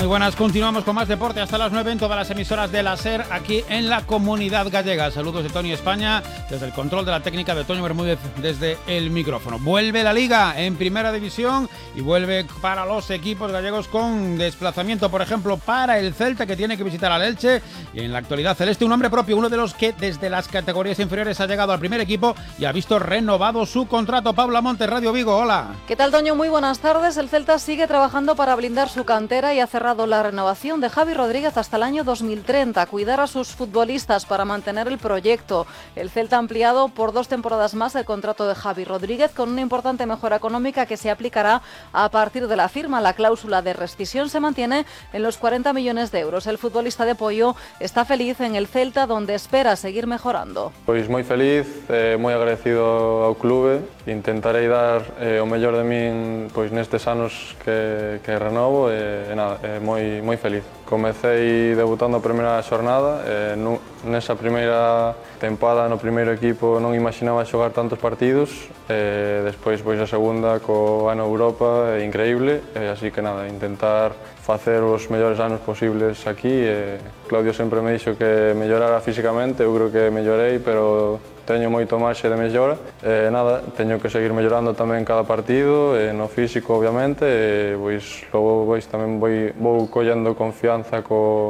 Muy buenas, continuamos con más deporte hasta las 9 en todas las emisoras de la SER aquí en la Comunidad Gallega. Saludos de Tony España desde el control de la técnica, de Toño Bermúdez desde el micrófono. Vuelve la Liga en Primera División y vuelve para los equipos gallegos con desplazamiento, por ejemplo, para el Celta, que tiene que visitar al Elche, y en la actualidad celeste un hombre propio, uno de los que desde las categorías inferiores ha llegado al primer equipo y ha visto renovado su contrato. Paula Montes, Radio Vigo, hola. ¿Qué tal, Toño? Muy buenas tardes. El Celta sigue trabajando para blindar su cantera y ha cerrado la renovación de Javi Rodríguez hasta el año 2030, cuidar a sus futbolistas para mantener el proyecto. El Celta ha ampliado por 2 temporadas más el contrato de Javi Rodríguez con una importante mejora económica que se aplicará a partir de la firma. La cláusula de rescisión se mantiene en los 40 millones de euros. El futbolista de Pollo está feliz en el Celta, donde espera seguir mejorando. Pois moi feliz, moi agradecido ao clube. Intentarei dar o mellor de min pois nestes anos que renovo e nada, moi feliz. Comecei debutando a primeira xornada, nesa primeira tempada no primeiro equipo non imaginaba xogar tantos partidos, despois pois a segunda co ano Europa é increíble, así que nada, intentar facer os mellores anos posibles aquí. Claudio sempre me dixo que mellorara físicamente, eu creo que mellorei, pero teño moito marxe de mellora. Nada, teño que seguir mellorando tamén cada partido, no físico obviamente, pois logo pois tamén vou collendo confianza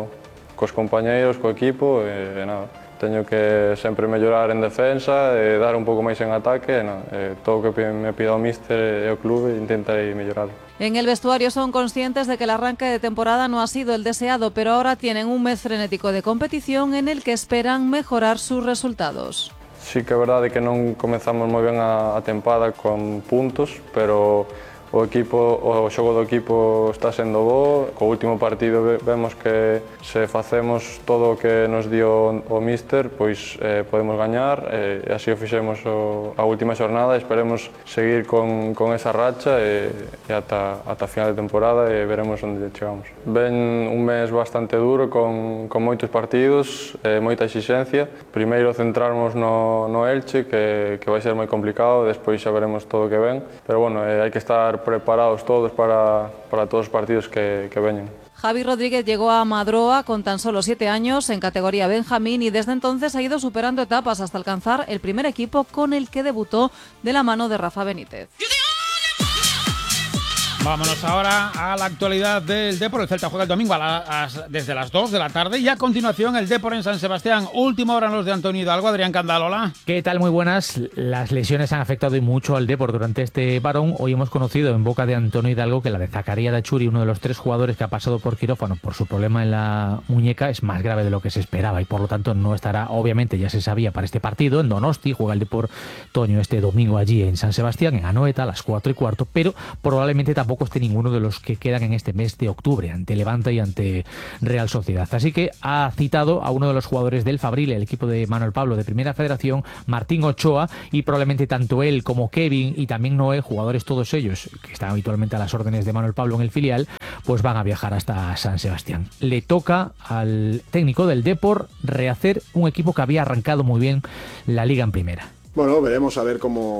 cos compañeiros, co equipo, e nada, teño que sempre mellorar en defensa, dar un pouco máis en ataque, todo o que me pida o míster e o clube intentarei mellorar. En el vestuario son conscientes de que el arranque de temporada no ha sido el deseado, pero ahora tienen un mes frenético de competición en el que esperan mejorar sus resultados. Sí que é verdade que non comezamos moi ben a tempada con puntos, pero o xogo do equipo está sendo bo. Co último partido vemos que se facemos todo o que nos dio o míster, pois podemos gañar, e así o fixemos a última xornada. Esperemos seguir con esa racha e ata final de temporada e veremos onde chegamos. Ven un mes bastante duro con moitos partidos, moita exigencia. Primeiro centrarnos no Elche, que vai ser moi complicado, despois xa veremos todo o que ven, pero bueno, hai que estar preparados todos para todos os partidos que veñen. Javi Rodríguez llegó a Madroa con tan solo 7 años en categoría Benjamín y desde entonces ha ido superando etapas hasta alcanzar el primer equipo con el que debutó de la mano de Rafa Benítez. Vámonos ahora a la actualidad del Depor. El Celta juega el domingo desde las 2 de la tarde y a continuación el Depor en San Sebastián. Última hora en los de Antonio Hidalgo. Adrián Candalola. ¿Qué tal? Muy buenas. Las lesiones han afectado y mucho al Depor durante este parón. Hoy hemos conocido en boca de Antonio Hidalgo que la de Zacarías Dachuri, uno de los 3 jugadores que ha pasado por quirófano por su problema en la muñeca, es más grave de lo que se esperaba y por lo tanto no estará, obviamente ya se sabía, para este partido en Donosti. Juega el Depor Toño este domingo allí en San Sebastián, en Anoeta, a las 4:15, pero probablemente tampoco esté ninguno de los que quedan en este mes de octubre ante Levante y ante Real Sociedad. Así que ha citado a uno de los jugadores del Fabril, el equipo de Manuel Pablo de Primera Federación, Martín Ochoa, y probablemente tanto él como Kevin y también Noé, jugadores todos ellos que están habitualmente a las órdenes de Manuel Pablo en el filial, pues van a viajar hasta San Sebastián. Le toca al técnico del Depor rehacer un equipo que había arrancado muy bien la Liga en Primera. Bueno, veremos a ver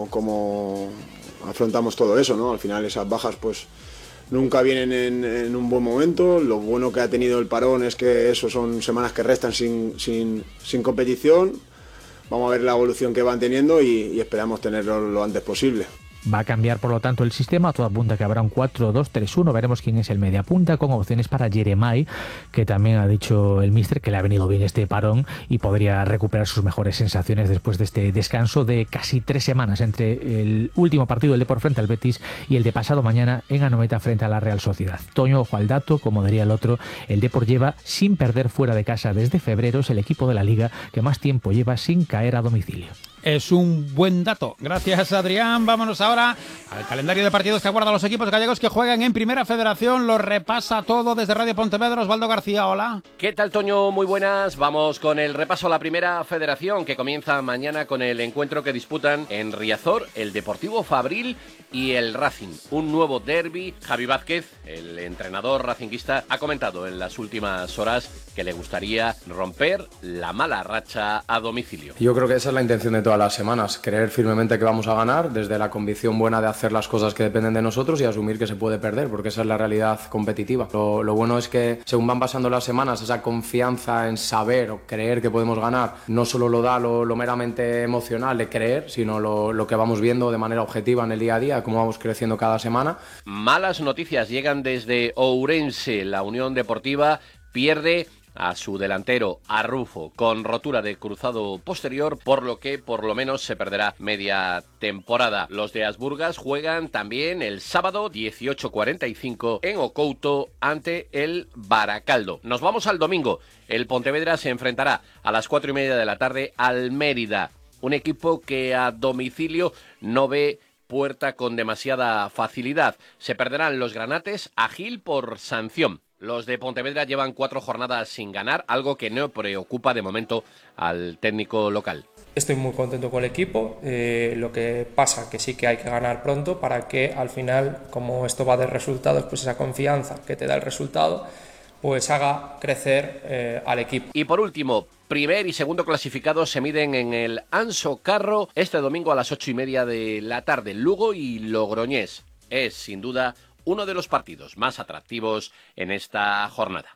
cómo afrontamos todo eso, ¿no? Al final esas bajas pues nunca vienen en un buen momento. Lo bueno que ha tenido el parón es que eso son semanas que restan sin competición. Vamos a ver la evolución que van teniendo y esperamos tenerlo lo antes posible. Va a cambiar, por lo tanto, el sistema. Todo apunta que habrá un 4-2-3-1. Veremos quién es el mediapunta, con opciones para Jeremai, que también ha dicho el míster que le ha venido bien este parón y podría recuperar sus mejores sensaciones después de este descanso de casi 3 semanas entre el último partido del Depor frente al Betis y el de pasado mañana en Anoeta frente a la Real Sociedad. Toño, ojo al dato, como diría el otro, el Depor lleva sin perder fuera de casa desde febrero. Es el equipo de la Liga que más tiempo lleva sin caer a domicilio. Es un buen dato. Gracias, Adrián. Vámonos ahora al calendario de partidos que aguardan los equipos gallegos que juegan en Primera Federación. Lo repasa todo desde Radio Pontevedra. Osvaldo García, hola. ¿Qué tal, Toño? Muy buenas. Vamos con el repaso a la Primera Federación, que comienza mañana con el encuentro que disputan en Riazor el Deportivo Fabril y el Racing. Un nuevo derbi. Javi Vázquez, el entrenador racinguista, ha comentado en las últimas horas que le gustaría romper la mala racha a domicilio. Yo creo que esa es la intención de toda todas las semanas, creer firmemente que vamos a ganar, desde la convicción buena de hacer las cosas que dependen de nosotros y asumir que se puede perder, porque esa es la realidad competitiva. Lo bueno es que según van pasando las semanas, esa confianza en saber o creer que podemos ganar no solo lo da lo meramente emocional de creer, sino lo que vamos viendo de manera objetiva en el día a día, cómo vamos creciendo cada semana. Malas noticias llegan desde Ourense. La Unión Deportiva pierde a su delantero Arrufo con rotura de cruzado posterior, por lo que por lo menos se perderá media temporada. Los de Asburgas juegan también el sábado 18:45 en Ocouto ante el Baracaldo. Nos vamos al domingo. El Pontevedra se enfrentará a las 4:30 de la tarde al Mérida, un equipo que a domicilio no ve puerta con demasiada facilidad. Se perderán los granates a Gil por sanción. Los de Pontevedra llevan 4 jornadas sin ganar, algo que no preocupa de momento al técnico local. Estoy muy contento con el equipo, lo que pasa que sí que hay que ganar pronto para que al final, como esto va de resultados, pues esa confianza que te da el resultado, pues haga crecer al equipo. Y por último, primer y segundo clasificados se miden en el Anso Carro este domingo a las 8:30 de la tarde. Lugo y Logroñés es, sin duda, uno de los partidos más atractivos en esta jornada.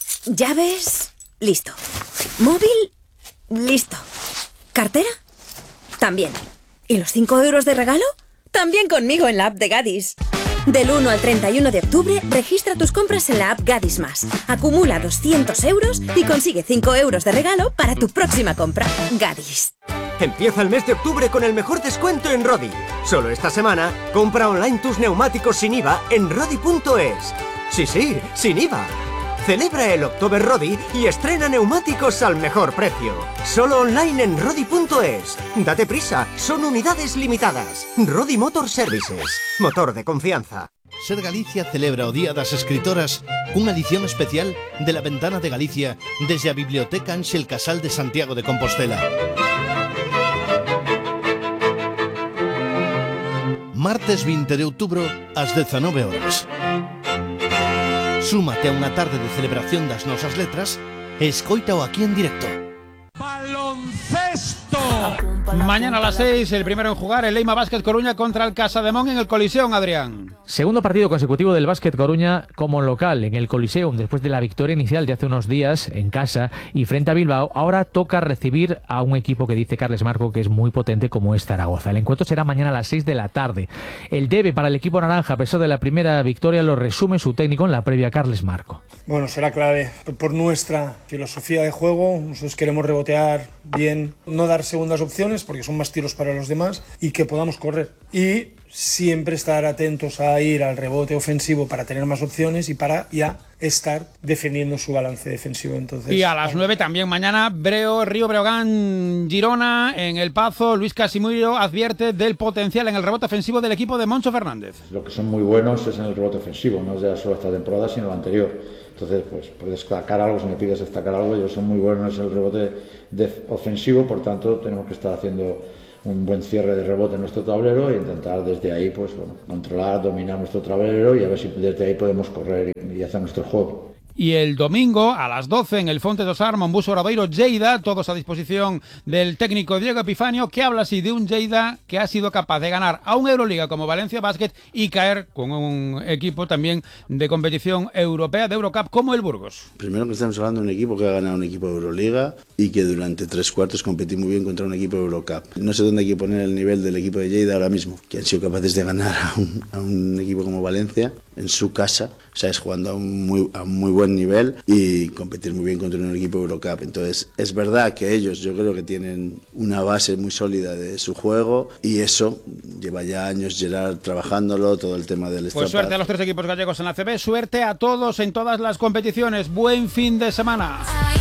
Llaves, listo. Móvil, listo. ¿Cartera? También. ¿Y los 5 euros de regalo? También conmigo en la app de Gadis. Del 1 al 31 de octubre, registra tus compras en la app Gadis Más. Acumula 200 euros y consigue 5 euros de regalo para tu próxima compra. Gadis. Empieza el mes de octubre con el mejor descuento en Rodi. Solo esta semana, compra online tus neumáticos sin IVA en Rodi.es. Sí, sin IVA. Celebra el October Rodi y estrena neumáticos al mejor precio. Solo online en Rodi.es. Date prisa, son unidades limitadas. Rodi Motor Services. Motor de confianza. Ser Galicia celebra o Día das Escritoras cunha edición especial de La Ventana de Galicia desde a Biblioteca Ángel Casal de Santiago de Compostela. Martes 20 de outubro ás 19 horas. Súmate a unha tarde de celebración das nosas letras e escoítao aquí en directo. ¡Baloncesto! Mañana a las 6, el primero en jugar, el Leima Básquet Coruña contra el Casademón en el Coliseum, Adrián. Segundo partido consecutivo del Básquet Coruña como local en el Coliseum, después de la victoria inicial de hace unos días en casa y frente a Bilbao. Ahora toca recibir a un equipo que dice Carles Marco que es muy potente, como es Zaragoza. El encuentro será mañana a las 6 de la tarde. El debe para el equipo naranja, a pesar de la primera victoria, lo resume su técnico en la previa, Carles Marco. Bueno, será clave por nuestra filosofía de juego. Nosotros queremos rebotear bien, no dar segundas opciones porque son más tiros para los demás y que podamos correr. Y siempre estar atentos a ir al rebote ofensivo para tener más opciones y para ya estar defendiendo su balance defensivo. Entonces, y a las 9 también mañana, Río Breogán, Girona, en El Pazo. Luis Casimiro advierte del potencial en el rebote ofensivo del equipo de Moncho Fernández. Lo que son muy buenos es en el rebote ofensivo, no ya solo esta temporada, sino la anterior. Entonces, pues por destacar algo, si me pides destacar algo, ellos son muy buenos en el rebote ofensivo, por tanto tenemos que estar haciendo un buen cierre de rebote en nuestro tablero e intentar desde ahí pues bueno, controlar, dominar nuestro tablero y a ver si desde ahí podemos correr y hacer nuestro juego. Y el domingo a las 12 en el Fonte dos Armas, Monbuso Obradoiro, Lleida, todos a disposición del técnico Diego Epifanio, que habla así de un Lleida que ha sido capaz de ganar a un Euroliga como Valencia Basket y caer con un equipo también de competición europea, de Eurocup, como el Burgos. Primero que estamos hablando de un equipo que ha ganado un equipo de Euroliga y que durante 3 cuartos competí muy bien contra un equipo de Eurocup. No sé dónde hay que poner el nivel del equipo de Lleida ahora mismo, que han sido capaces de ganar a un equipo como Valencia en su casa, o sea, es jugando a un muy buen nivel y competir muy bien contra un equipo Eurocup. Entonces, es verdad que ellos yo creo que tienen una base muy sólida de su juego y eso lleva ya años Gerard trabajándolo, todo el tema del Pues suerte a los 3 equipos gallegos en la CB, suerte a todos en todas las competiciones, buen fin de semana.